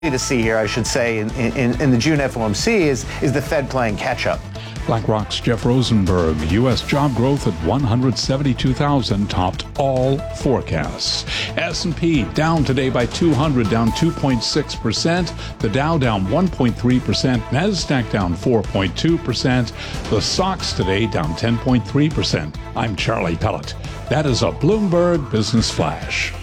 to see here, I should say, in the June FOMC is the Fed playing catch-up. BlackRock's Jeff Rosenberg, U.S. job growth at 172,000 topped all forecasts. S&P down today by 200, down 2.6%. The Dow down 1.3%. NASDAQ down 4.2%. The SOX today down 10.3%. I'm Charlie Pellet. That is a Bloomberg Business Flash.